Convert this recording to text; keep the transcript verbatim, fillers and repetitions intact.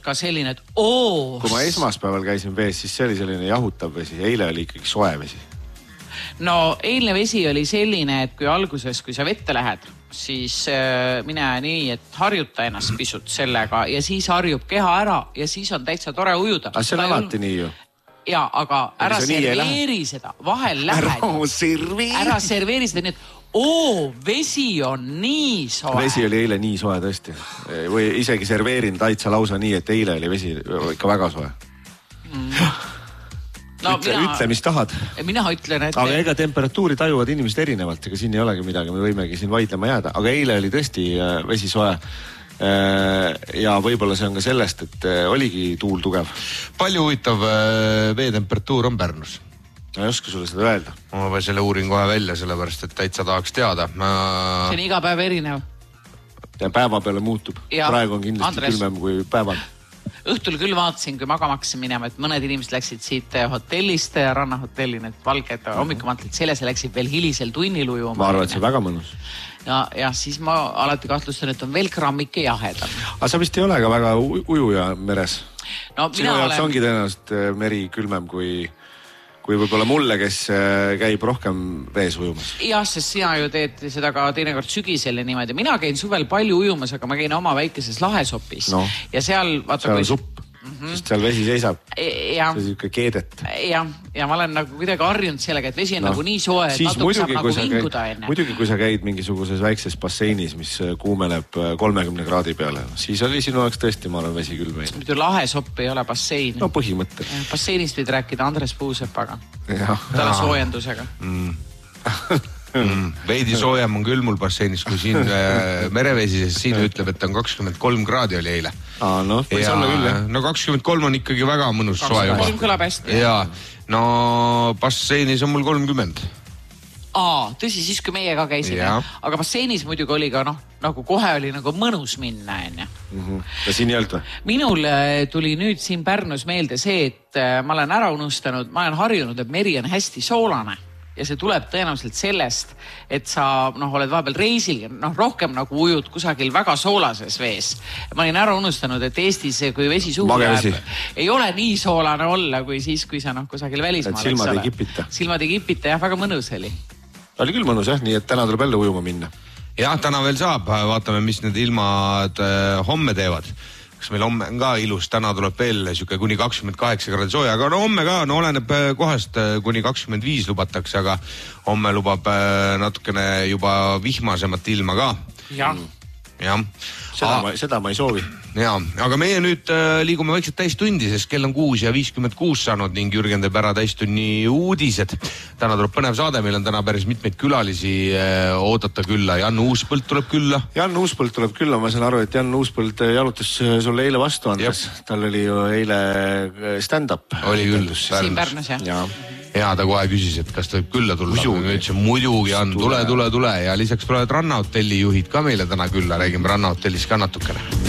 ka selline, et oo. Kui ma esmaspäeval käisin vees, siis see oli selline jahutav vesi. Eile oli ikkagi soe vesi. No eilne vesi oli selline, et kui alguses, kui sa vette lähed, siis äh, mine nii, et harjuta ennast pisut sellega ja siis harjub keha ära ja siis on täitsa tore ujuda. Aga see on alati nii ju. Ja, aga ära serveeri seda, vahel lähed. Ära serveeri. Ära serveeri seda nii, et oo, vesi on nii soe. Vesi oli eile nii soe tõesti. Või isegi serveerin taitsa lausa nii, et eile oli vesi ikka väga soe. Mm. No, ütle, mina, ütle, mis tahad. Mina ütlen, et... Aga ega temperatuuri tajuvad inimesed erinevalt, ega siin ei olegi midagi, me võimegi siin vaidlema jääda. Aga eile oli tõesti vesi soe. Ja võib-olla see on ka sellest, et oligi tuul tugev. Palju huvitav veetemperatuur on Pärnus? Ma ei oska sulle seda öelda. Ma või selle uurin kohe välja, sellepärast, et täitsa tahaks teada. Ma... See on iga päev erinev. Ja päeva peale muutub. Ja, Praegu on kindlasti Andres. Külmem kui päeval. Õhtul küll vaatasin, kui magamaks minema, et mõned inimesed läksid siit hotellist, rannahotelli, need valged mm-hmm. hommikumantlid selles ja läksid veel hilisel tunnil ujuma. Ma arvan, et see väga mõnus. Ja, ja siis ma alati kahtlustan, et on veel grammike jahedam. Aga sa vist ei ole ka väga ujuja meres? No, Sinu jaoks olen... ongi tõenäoliselt meri külmem kui... kui võib-olla mulle, kes käib rohkem vees ujumas. Jah, sest sina ju teed seda ka teinekord sügisel ja niimoodi. Mina käin suvel palju ujumas, aga ma käin oma väikeses lahesopis. No, ja seal... Vaata, seal on kui... supp, mm-hmm. sest seal vesi seisab. Ja. See on siuke keedet. Ja, ja ma olen nagu kuidagi harjunud sellega, et vesi on no. nagu nii soe, et natuke saab nagu vinguda enne. Muidugi, kui sa käid mingisuguses väikses basseinis, mis kuumeneb kolmekümne kraadi peale, siis oli sinu oleks tõesti, ma arvan, vesi külm. Muidu lahesopp ei ole bassein. No põhimõttel. Basseinist võid rääkida Andres Puusepaga. Talle soojendusega. Mm. Mm. Veidi soojem on küll mul basseinis, kui siin äh, merevesi, sest siin ütleb, et on kakskümmend kolm kraadi oli eile. Aa, no, võis ja, olla küll, jah. No kakskümmend kolm on ikkagi väga mõnus soe juba. kakskümmend kolm kõlab hästi. Ja, no basseinis on mul kolmkümmend. Aa, tõsi, siis kui meie ka käisime. Ja. Aga basseinis muidugi oli ka, noh, nagu kohe oli nagu mõnus minna, enne. Mm-hmm. Ja siin ei olnud või? Minul tuli nüüd siin Pärnus meelde see, et ma olen ära unustanud, ma olen harjunud, et meri on hästi soolane. Ja see tuleb tõenäoliselt sellest, et sa noh, oled vahepeal reisil, noh, rohkem nagu ujud kusagil väga soolases vees. Ma olin ära unustanud, et Eestis, kui vesi suhu läheb, ei ole nii soolane olla, kui siis, kui sa noh, kusagil välismaal. Et silmad ei kipita. Silmad ei kipita, jah, väga mõnus oli. Oli küll mõnus, jah, nii et täna tuleb jälle ujuma minna. Jah, täna veel saab, vaatame, mis need ilmad äh, homme teevad. Kas meil homme on ka ilus, täna tuleb veel siuke kuni kakskümmend kaheksa kraadi sooja, aga no homme ka, no oleneb kohast, kuni kakskümmend viis lubatakse, aga homme lubab natukene juba vihmasemat ilma ka. Jah. Jah. Seda, ma, seda ma ei soovi. Ja, aga meie nüüd äh, liigume vaikselt täistundi, sest kell on kuus ja viiskümmend kuus saanud ning Jürgen teeb ära täistunni uudised. Täna tuleb põnev saade, meil on täna päris mitmeid külalisi äh, oodata külla. Jan Uuspõld tuleb külla. Jan Uuspõld tuleb külla, ma saan aru, et Jan Uuspõld jalutas sulle eile vastu andes. Tal oli ju eile stand-up. Oli küll. Siin Pärnus, jah. Ja. Ja ta kohe küsis, et kas ta võib külla tulla. Muidugi, muidugi on, tule, tule, tule. Ja lisaks tulevad Rannahotelli juhid ka meile täna külla. Räägime Rannahotellis ka natukene.